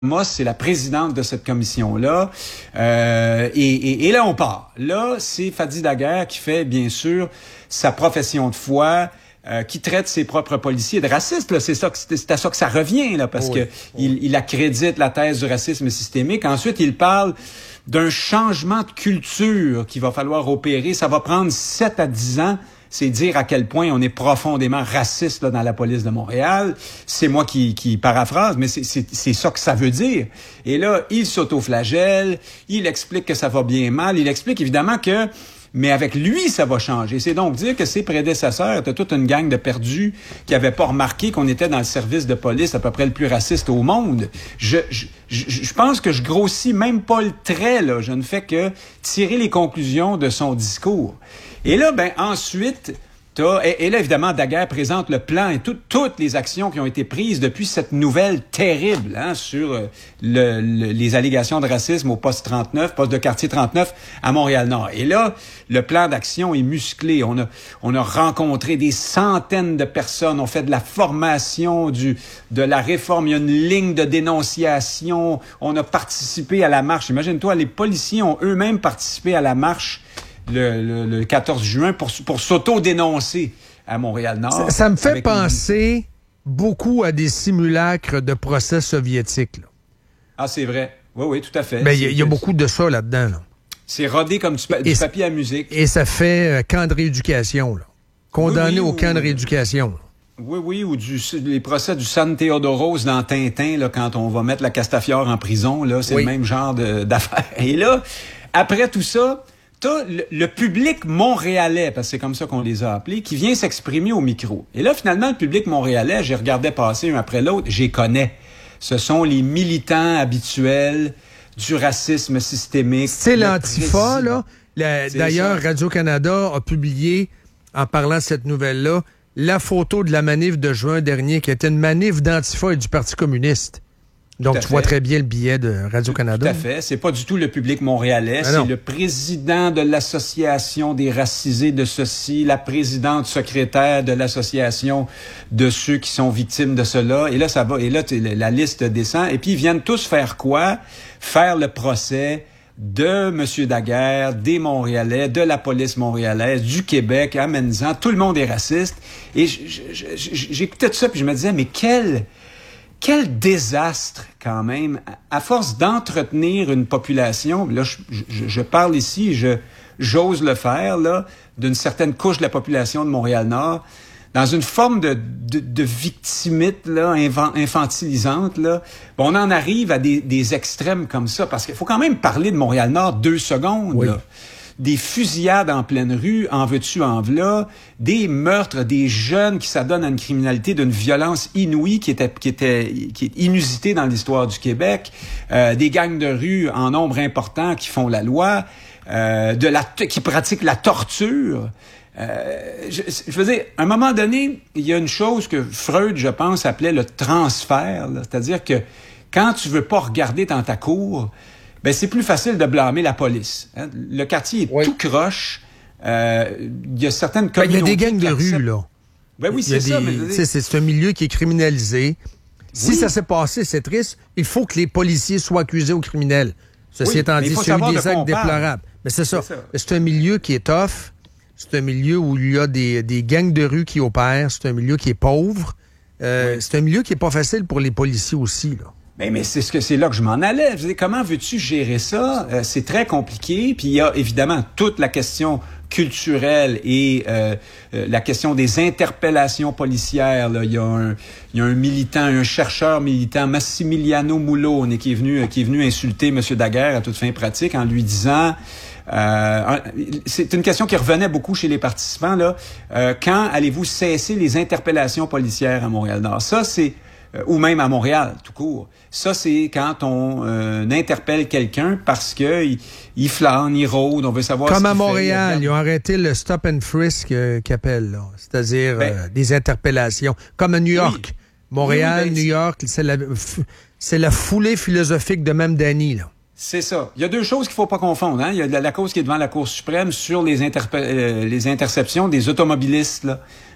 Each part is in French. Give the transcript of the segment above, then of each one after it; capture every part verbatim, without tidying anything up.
Moi, c'est la présidente de cette commission-là. Euh, et, et, et là, on part. Là, c'est Fadi Daguerre qui fait, bien sûr, sa profession de foi, euh, qui traite ses propres policiers de racistes. Là. C'est, ça, c'est à ça que ça revient, là, parce oui, que oui. Il, il accrédite la thèse du racisme systémique. Ensuite, il parle d'un changement de culture qu'il va falloir opérer. Ça va prendre sept à dix ans. C'est dire à quel point on est profondément raciste là, dans la police de Montréal. C'est moi qui, qui paraphrase, mais c'est, c'est, c'est ça que ça veut dire. Et là, il s'autoflagelle, il explique que ça va bien mal, il explique évidemment que, mais avec lui, ça va changer. C'est donc dire que ses prédécesseurs étaient toute une gang de perdus qui n'avaient pas remarqué qu'on était dans le service de police à peu près le plus raciste au monde. Je, je, je, je pense que je grossis même pas le trait, là. Je ne fais que tirer les conclusions de son discours. Et là, ben ensuite, t'as, et, et là, évidemment, Daguerre présente le plan et tout, toutes les actions qui ont été prises depuis cette nouvelle terrible hein, sur euh, le, le, les allégations de racisme au poste trente-neuf, poste de quartier trente-neuf à Montréal-Nord. Et là, le plan d'action est musclé. On a, on a rencontré des centaines de personnes. On fait de la formation, du, de la réforme. Il y a une ligne de dénonciation. On a participé à la marche. Imagine-toi, les policiers ont eux-mêmes participé à la marche Le, le, le quatorze juin pour, pour s'auto-dénoncer à Montréal-Nord. Ça, ça me fait penser une... beaucoup à des simulacres de procès soviétiques. Là. Ah, c'est vrai. Oui, oui, tout à fait. Ben, il y, y a beaucoup de ça là-dedans. Là. C'est rodé comme du, pa- du papier à musique. Et ça fait euh, camp de rééducation. Là. Condamné oui, oui, au camp ou... de rééducation. Là. Oui, oui, ou du, les procès du San Theodoros dans Tintin, là, quand on va mettre la Castafiore en prison, là, c'est oui. le même genre de, d'affaires. Et là, après tout ça, t'as le, le public montréalais, parce que c'est comme ça qu'on les a appelés, qui vient s'exprimer au micro. Et là, finalement, le public montréalais, j'ai regardé passer un après l'autre, j'y connais. Ce sont les militants habituels du racisme systémique. C'est l'Antifa, là. La, d'ailleurs, ça. Radio-Canada a publié, en parlant de cette nouvelle-là, la photo de la manif de juin dernier, qui était une manif d'Antifa et du Parti communiste. Donc, tu fait. vois très bien le billet de Radio-Canada. Tout à fait. C'est pas du tout le public montréalais. Ah c'est non. le président de l'Association des racisés de ceci, la présidente secrétaire de l'Association de ceux qui sont victimes de cela. Et là, ça va. Et là, la liste descend. Et puis, ils viennent tous faire quoi? Faire le procès de M. Daguerre, des Montréalais, de la police montréalaise, du Québec, amenant. Tout le monde est raciste. Et j'écoutais tout ça, puis je me disais, mais quel... Quel désastre, quand même, à force d'entretenir une population, là, je, je, je parle ici, je, j'ose le faire, là, d'une certaine couche de la population de Montréal-Nord, dans une forme de, de, de victimite, là, infantilisante, là. Bon, on en arrive à des, des extrêmes comme ça, parce qu'il faut quand même parler de Montréal-Nord deux secondes, oui. là. Des fusillades en pleine rue, en veux-tu, en v'là, des meurtres, des jeunes qui s'adonnent à une criminalité d'une violence inouïe qui était, qui était qui est inusitée dans l'histoire du Québec, euh, des gangs de rue en nombre important qui font la loi, euh, de la qui pratiquent la torture. Euh, je, je veux dire, à un moment donné, il y a une chose que Freud, je pense, appelait le transfert, là, c'est-à-dire que quand tu veux pas regarder dans ta cour, ben c'est plus facile de blâmer la police. Hein? Le quartier est oui. tout croche. Euh, il y a certaines communautés... Ben, il y a des gangs de rue, là. Ben oui, c'est ça. Des, mais... c'est, c'est un milieu qui est criminalisé. Si oui. ça s'est passé, c'est triste. Il faut que les policiers soient accusés aux criminels. Ceci oui, étant dit, c'est eu des actes déplorables. Mais c'est ça. c'est ça. C'est un milieu qui est tough. C'est un milieu où il y a des, des gangs de rue qui opèrent. C'est un milieu qui est pauvre. Euh, oui. C'est un milieu qui est pas facile pour les policiers aussi, là. Mais, mais c'est ce que c'est là que je m'en allais. Je veux dire, comment veux-tu gérer ça? Euh, c'est très compliqué. Puis il y a évidemment toute la question culturelle et euh, euh, la question des interpellations policières. Là. Il y a un, il y a un militant, un chercheur militant, Massimiliano Mulone, qui est venu, qui est venu insulter M. Daguerre à toute fin pratique en lui disant. Euh, c'est une question qui revenait beaucoup chez les participants. Là. Euh, quand allez-vous cesser les interpellations policières à Montréal-Nord? Ça, c'est Euh, ou même à Montréal, tout court. Ça, c'est quand on euh, interpelle quelqu'un parce que il, il flâne, il rôde, on veut savoir Comme ce qu'il à Montréal, fait, ils ont arrêté le stop and frisk euh, qu'appelle, là. C'est-à-dire ben, euh, des interpellations. Comme à New York. Oui. Montréal, oui, ben, New York, c'est la, c'est la foulée philosophique de Mamdani, là. C'est ça. Il y a deux choses qu'il faut pas confondre. Hein? Il y a la, la cause qui est devant la Cour suprême sur les, interpe- euh, les interceptions des automobilistes là,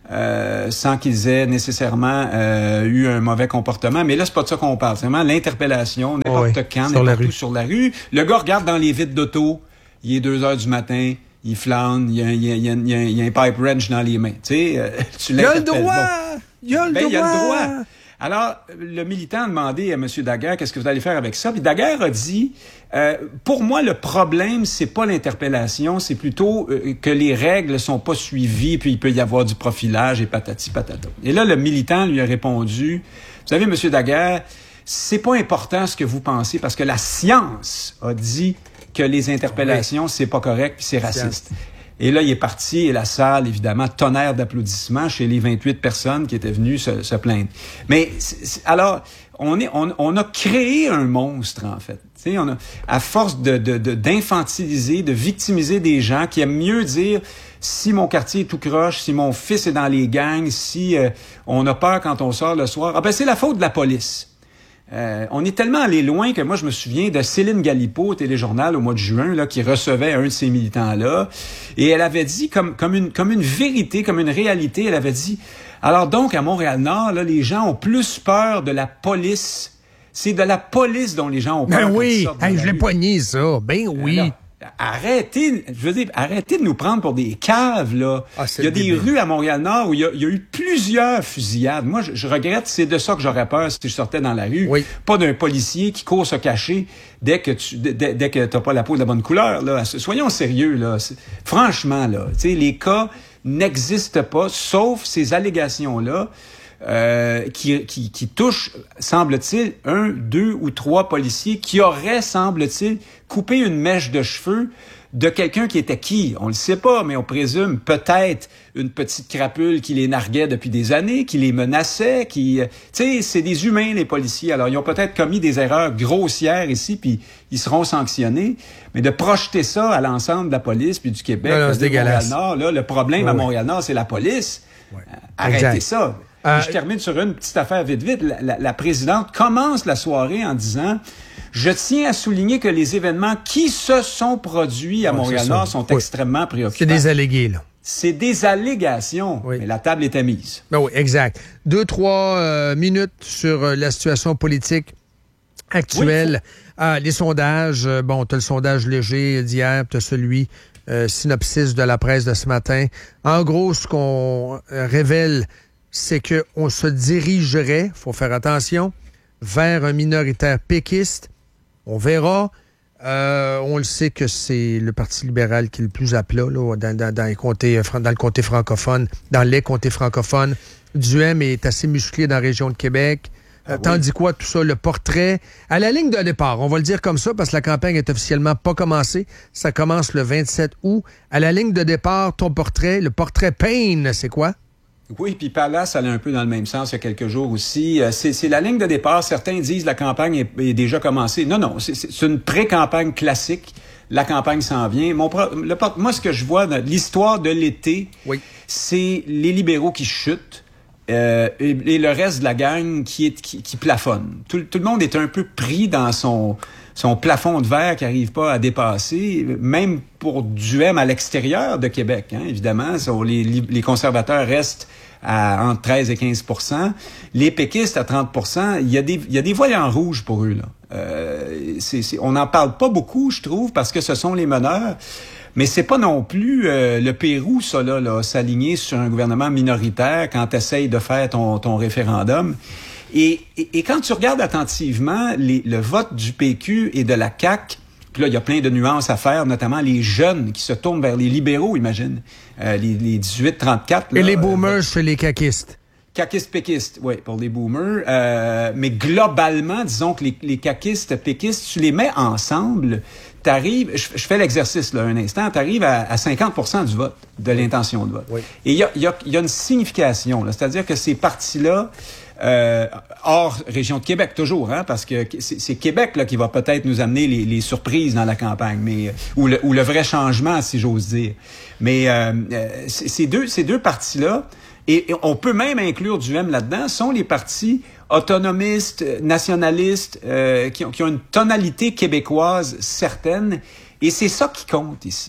euh, sans qu'ils aient nécessairement euh, eu un mauvais comportement. Mais là, c'est pas de ça qu'on parle. C'est vraiment l'interpellation, n'importe oui, quand, n'importe où sur la rue. Le gars regarde dans les vitres d'auto, il est deux heures du matin, il flâne, il y a, il y a, il y a, il y a, il y a un pipe wrench dans les mains. Tu sais, euh, tu il y a le droit! Bon. Il y a le ben, droit! Il y a le droit! Alors, le militant a demandé à M. Daguerre, qu'est-ce que vous allez faire avec ça? Puis Daguerre a dit, euh, pour moi, le problème, c'est pas l'interpellation, c'est plutôt euh, que les règles sont pas suivies, puis il peut y avoir du profilage et patati patata. Et là, le militant lui a répondu, vous savez, M. Daguerre, c'est pas important ce que vous pensez, parce que la science a dit que les interpellations, oui. c'est pas correct, puis c'est raciste. Science. Et là, il est parti, et la salle, évidemment, tonnerre d'applaudissements chez les vingt-huit personnes qui étaient venues se, se plaindre. Mais, c'est, c'est, alors, on, est, on, on a créé un monstre, en fait. Tu sais, on a, à force de, de, de, d'infantiliser, de victimiser des gens qui aiment mieux dire, si mon quartier est tout croche, si mon fils est dans les gangs, si euh, on a peur quand on sort le soir, ah ben c'est la faute de la police. Euh, on est tellement allé loin que moi, je me souviens de Céline Galipeau au Téléjournal au mois de juin, là, qui recevait un de ces militants-là. Et elle avait dit, comme, comme, une, comme une vérité, comme une réalité, elle avait dit, alors donc, à Montréal-Nord, là, les gens ont plus peur de la police. C'est de la police dont les gens ont peur. Ben oui, hey, je l'ai poigné, ça. Ben oui. Alors, arrêtez, je veux dire, arrêtez de nous prendre pour des caves, là. Ah, il y a des débile. rues à Montréal-Nord où il y, a, il y a eu plusieurs fusillades. Moi, je, je regrette, c'est de ça que j'aurais peur si je sortais dans la rue. Oui. Pas d'un policier qui court se cacher dès que tu, dès, dès que t'as pas la peau de la bonne couleur, là. Soyons sérieux, là. C'est, franchement, là, tu sais, les cas n'existent pas, sauf ces allégations-là. Euh, qui, qui, qui touche, semble-t-il, un, deux ou trois policiers qui auraient, semble-t-il, coupé une mèche de cheveux de quelqu'un qui était qui? On le sait pas, mais on présume peut-être une petite crapule qui les narguait depuis des années, qui les menaçait, qui... Tu sais, c'est des humains, les policiers. Alors, ils ont peut-être commis des erreurs grossières ici, puis ils seront sanctionnés. Mais de projeter ça à l'ensemble de la police puis du Québec, non, non, c'est dégueulasse. Montréal-Nord, là, le problème ouais, à Montréal-Nord, c'est la police. Ouais. Arrêtez exact. ça. Euh, je termine sur une petite affaire vite, vite. La, la, la présidente commence la soirée en disant « Je tiens à souligner que les événements qui se sont produits à ouais, Montréal-Nord sont oui. extrêmement préoccupants. » C'est des allégués, là. C'est des allégations, oui. mais la table était mise. Ben oui, exact. Deux, trois euh, minutes sur euh, la situation politique actuelle. Oui, faut... euh, les sondages, euh, bon, tu as le sondage léger d'hier, tu as celui euh, synopsis de la presse de ce matin. En gros, ce qu'on euh, révèle, c'est qu'on se dirigerait, faut faire attention, vers un minoritaire péquiste. On verra. Euh, on le sait que c'est le Parti libéral qui est le plus à plat là, dans, dans, dans, les comtés, dans le comté francophone, dans les comtés francophones. Duhem est assez musclé dans la région de Québec. Ah, euh, oui. Tandis quoi, tout ça, le portrait, à la ligne de départ, on va le dire comme ça, parce que la campagne est officiellement pas commencée. Ça commence le vingt-sept août. À la ligne de départ, ton portrait, le portrait Payne, c'est quoi? Oui, puis Pallas allait un peu dans le même sens il y a quelques jours aussi. C'est, c'est la ligne de départ. Certains disent la campagne est, est déjà commencée. Non, non, c'est, c'est une pré-campagne classique. La campagne s'en vient. Mon, le, moi, ce que je vois dans l'histoire de l'été, oui. c'est les libéraux qui chutent euh, et, et le reste de la gang qui, est, qui, qui plafonne. Tout, tout le monde est un peu pris dans son... son plafond de verre qui n'arrive pas à dépasser, même pour Duhem à l'extérieur de Québec, hein, évidemment. Les, les conservateurs restent à entre treize et quinze pour cent. Les péquistes à trente pour cent. Il y a des, il y a des voyants rouges pour eux, là. Euh, c'est, c'est, on n'en parle pas beaucoup, je trouve, parce que ce sont les meneurs. Mais c'est pas non plus euh, le Pérou, ça, là, là, s'aligner sur un gouvernement minoritaire quand tu essayes de faire ton, ton référendum. Et, et, et quand tu regardes attentivement les, le vote du P Q et de la C A Q, puis là, il y a plein de nuances à faire, notamment les jeunes qui se tournent vers les libéraux, imagine, euh, les, les dix-huit trente-quatre. Là, et les boomers euh, chez les caquistes. Caquistes, péquistes, oui, pour les boomers. Euh, mais globalement, disons que les, les caquistes, péquistes, tu les mets ensemble, t'arrives, je, je fais l'exercice là un instant, t'arrives à, à cinquante pour cent du vote, de l'intention de vote. Oui. Et il y a, y, a, y a une signification, là, c'est-à-dire que ces partis-là, Euh, hors région de Québec toujours, hein, parce que c'est, c'est Québec là qui va peut-être nous amener les, les surprises dans la campagne, mais ou le, ou le vrai changement, si j'ose dire. Mais euh, c'est, ces deux ces deux partis-là, et, et on peut même inclure Duhem là-dedans, sont les partis autonomistes, nationalistes, euh, qui ont, qui ont une tonalité québécoise certaine, et c'est ça qui compte ici.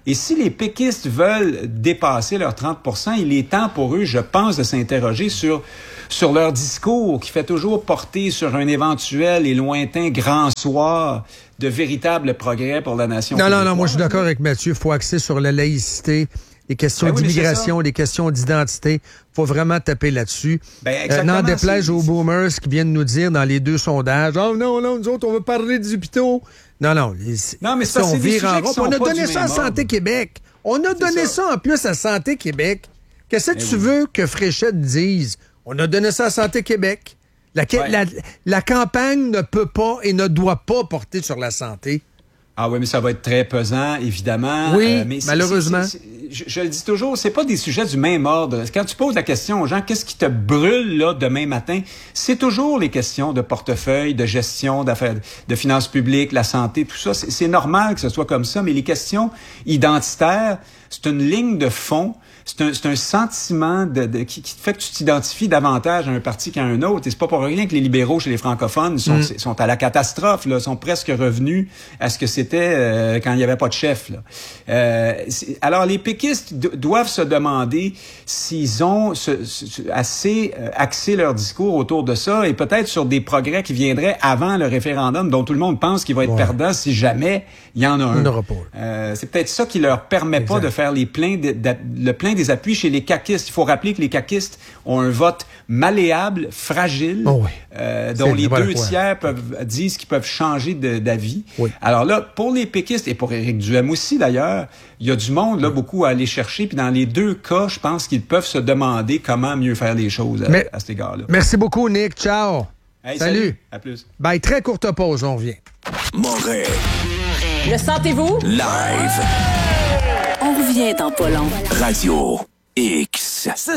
Et si les péquistes veulent dépasser leurs trente pour cent, il est temps pour eux, je pense, de s'interroger sur sur leur discours qui fait toujours porter sur un éventuel et lointain grand soir de véritables progrès pour la nation. Non, non, non, moi je suis d'accord avec Mathieu. Il faut axer sur la laïcité, les questions ben oui, d'immigration, les questions d'identité. Il faut vraiment taper là-dessus. Ben, euh, n'en déplaise aux boomers qui viennent nous dire dans les deux sondages, « Oh non, non, nous autres, on veut parler des hôpitaux. » Non, non. Les, non, mais ça, on vire en rond. On a donné ça à Santé Québec. On a donné ça. ça en plus à Santé Québec. Qu'est-ce que ben tu oui. veux que Fréchette dise? On a donné ça à Santé Québec. La, ouais. la, la campagne ne peut pas et ne doit pas porter sur la santé. Ah oui, mais ça va être très pesant, évidemment. Oui, euh, mais malheureusement. C'est, c'est, c'est, je, je le dis toujours, c'est pas des sujets du même ordre. Quand tu poses la question aux gens, qu'est-ce qui te brûle là demain matin? C'est toujours les questions de portefeuille, de gestion, d'affaires, de finances publiques, la santé, tout ça. C'est, c'est normal que ce soit comme ça, mais les questions identitaires, c'est une ligne de fond. C'est un, c'est un sentiment de, de, qui, qui fait que tu t'identifies davantage à un parti qu'à un autre. Et c'est pas pour rien que les libéraux chez les francophones sont, mm. sont à la catastrophe, là, sont presque revenus à ce que c'était euh, quand il n'y avait pas de chef. Là. Euh, alors, les péquistes do- doivent se demander s'ils ont ce, ce, assez euh, axé leur discours autour de ça et peut-être sur des progrès qui viendraient avant le référendum dont tout le monde pense qu'il va être ouais. perdant si jamais il y en a un. On aura pas. Euh, c'est peut-être ça qui leur permet exact. Pas de faire les pleins de, de, le plein des appuis chez les caquistes. Il faut rappeler que les caquistes ont un vote malléable, fragile, oh oui. euh, dont c'est les deux quoi. tiers peuvent, disent qu'ils peuvent changer de, d'avis. Oui. Alors là, pour les péquistes, et pour Éric Duhaime aussi d'ailleurs, il y a du monde là beaucoup à aller chercher. Puis dans les deux cas, je pense qu'ils peuvent se demander comment mieux faire les choses à, Mais, à cet égard-là. Merci beaucoup, Nick. Ciao. Hey, salut. salut. À plus. Bye. Très courte pause. On revient. Montréal. Le sentez-vous? Live. On revient dans pas long. Radio X.